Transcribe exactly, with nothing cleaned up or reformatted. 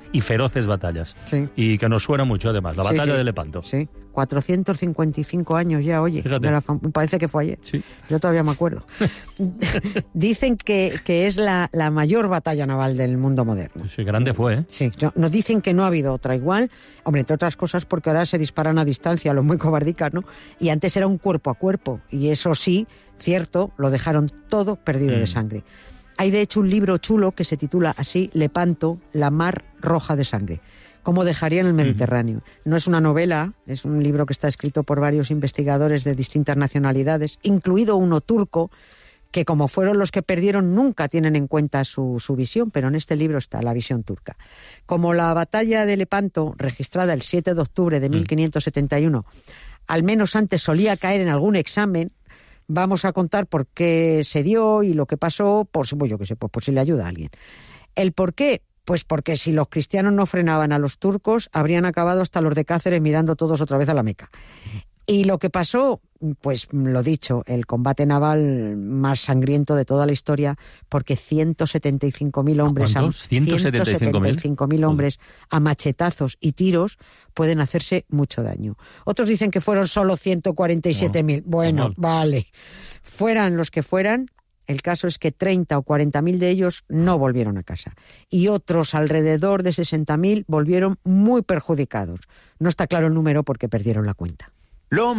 y feroces batallas. Sí. Y que nos suena mucho, además, la batalla sí, sí. de Lepanto. Sí, cuatrocientos cincuenta y cinco años ya, oye. De la fam- parece que fue ayer. Sí. Yo todavía me acuerdo. Dicen que, que es la, la mayor batalla naval del mundo moderno. Sí, grande fue, ¿eh? Sí, no- nos dicen que no ha habido otra igual. Hombre, entre otras cosas porque ahora se disparan a distancia, los muy cobardicas, ¿no? Y antes era un cuerpo a cuerpo. Y eso sí, cierto, lo dejaron todo perdido Mm. de sangre. Hay de hecho un libro chulo que se titula así, Lepanto, la mar roja de sangre. Cómo dejarían el Mediterráneo. No es una novela, es un libro que está escrito por varios investigadores de distintas nacionalidades, incluido uno turco, que como fueron los que perdieron nunca tienen en cuenta su, su visión, pero en este libro está la visión turca. Como la batalla de Lepanto, registrada el siete de octubre de mil quinientos setenta y uno, al menos antes solía caer en algún examen, vamos a contar por qué se dio y lo que pasó, por si, pues yo qué sé, pues por si le ayuda a alguien. ¿El por qué? Pues porque si los cristianos no frenaban a los turcos, habrían acabado hasta los de Cáceres mirando todos otra vez a la Meca. Y lo que pasó, pues lo dicho, el combate naval más sangriento de toda la historia, porque ciento setenta y cinco mil hombres, ¿Cuántos? ciento setenta y cinco mil hombres a machetazos y tiros pueden hacerse mucho daño. Otros dicen que fueron solo ciento cuarenta y siete mil. No, bueno, no. vale. Fueran los que fueran, el caso es que treinta o cuarenta mil de ellos no volvieron a casa. Y otros alrededor de sesenta mil volvieron muy perjudicados. No está claro el número porque perdieron la cuenta. Lo